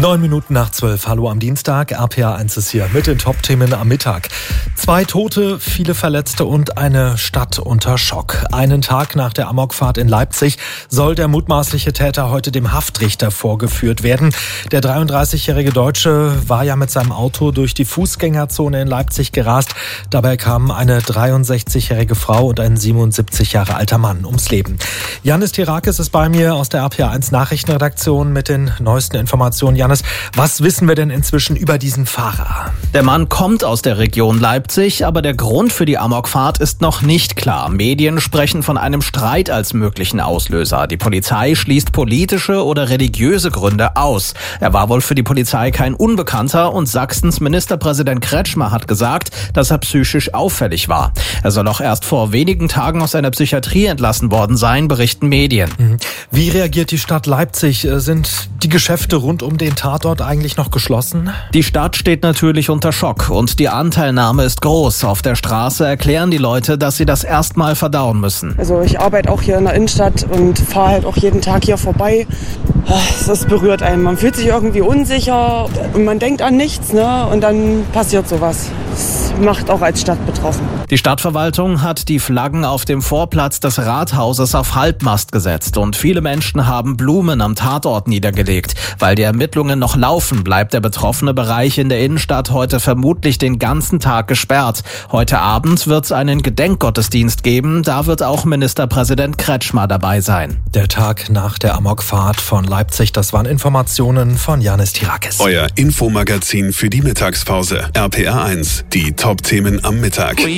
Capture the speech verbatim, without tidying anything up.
Neun Minuten nach zwölf. Hallo am Dienstag. R P A eins ist hier mit den Top-Themen am Mittag. Zwei Tote, viele Verletzte und eine Stadt unter Schock. Einen Tag nach der Amokfahrt in Leipzig soll der mutmaßliche Täter heute dem Haftrichter vorgeführt werden. Der dreiunddreißigjährige Deutsche war ja mit seinem Auto durch die Fußgängerzone in Leipzig gerast. Dabei kamen eine dreiundsechzigjährige Frau und ein siebenundsiebzig Jahre alter Mann ums Leben. Yannis Tirakis ist bei mir aus der R P A eins Nachrichtenredaktion mit den neuesten Informationen. Yannis, was wissen wir denn inzwischen über diesen Fahrer? Der Mann kommt aus der Region Leipzig, aber der Grund für die Amokfahrt ist noch nicht klar. Medien sprechen von einem Streit als möglichen Auslöser. Die Polizei schließt politische oder religiöse Gründe aus. Er war wohl für die Polizei kein Unbekannter und Sachsens Ministerpräsident Kretschmer hat gesagt, dass er psychisch auffällig war. Er soll auch erst vor wenigen Tagen aus einer Psychiatrie entlassen worden sein, berichten Medien. Wie reagiert die Stadt Leipzig? Sind die Geschäfte rund um den Tatort eigentlich noch geschlossen? Die Stadt steht natürlich unter Schock und die Anteilnahme ist groß. Auf der Straße erklären die Leute, dass sie das erstmal verdauen müssen. Also ich arbeite auch hier in der Innenstadt und fahre halt auch jeden Tag hier vorbei. Das berührt einen. Man fühlt sich irgendwie unsicher und man denkt an nichts, ne? Und dann passiert sowas. Das macht auch als Stadt betroffen. Die Stadtverwaltung hat die Flaggen auf dem Vorplatz des Rathauses auf Halbmast gesetzt und viele Menschen haben Blumen am Tatort niedergelegt. Weil die Ermittlungen noch laufen, bleibt der betroffene Bereich in der Innenstadt heute vermutlich den ganzen Tag gesperrt. Heute Abend wird es einen Gedenkgottesdienst geben, da wird auch Ministerpräsident Kretschmer dabei sein. Der Tag nach der Amokfahrt von Leipzig, das waren Informationen von Yannis Tirakis. Euer Infomagazin für die Mittagspause. R P A eins, die Top-Themen am Mittag.